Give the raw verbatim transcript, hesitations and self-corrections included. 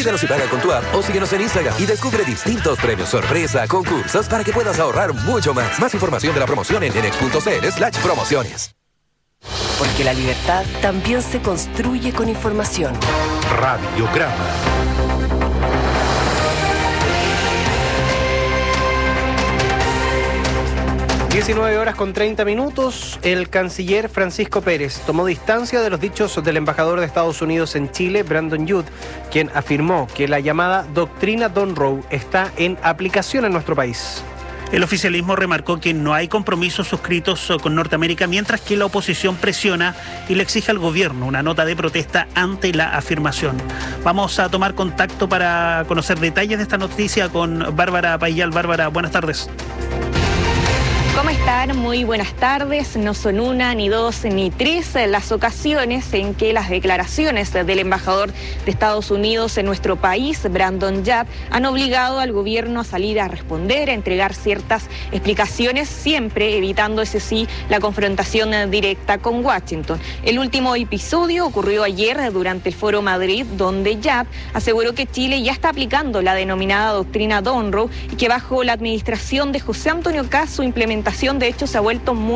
Pídelos y paga con tu app o síguenos en Instagram y descubre distintos premios sorpresa, concursos para que puedas ahorrar mucho más. Más información de la promoción en enex punto cl slash promociones. Porque la libertad también se construye con información. Radiograma. diecinueve horas con treinta minutos, el canciller Francisco Pérez tomó distancia de los dichos del embajador de Estados Unidos en Chile, Brandon Youd, quien afirmó que la llamada doctrina Monroe está en aplicación en nuestro país. El oficialismo remarcó que no hay compromisos suscritos con Norteamérica, mientras que la oposición presiona y le exige al gobierno una nota de protesta ante la afirmación. Vamos a tomar contacto para conocer detalles de esta noticia con Bárbara Payal. Bárbara, buenas tardes. ¿Cómo están? Muy buenas tardes. No son una, ni dos, ni tres las ocasiones en que las declaraciones del embajador de Estados Unidos en nuestro país, Brandon Youd, han obligado al gobierno a salir a responder, a entregar ciertas explicaciones, siempre evitando, ese sí, la confrontación directa con Washington. El último episodio ocurrió ayer durante el Foro Madrid, donde Youd aseguró que Chile ya está aplicando la denominada doctrina Monroe y que bajo la administración de José Antonio Kast su implementación de hecho se ha vuelto muy